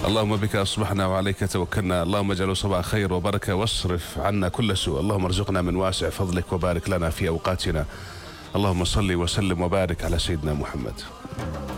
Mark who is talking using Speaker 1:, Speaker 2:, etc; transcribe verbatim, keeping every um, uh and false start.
Speaker 1: اللهم بك أصبحنا وعليك توكلنا، اللهم اجعله صباح خير وبركة واصرف عنا كل سوء، اللهم ارزقنا من واسع فضلك وبارك لنا في أوقاتنا. اللهم صل وسلم وبارك على سيدنا محمد.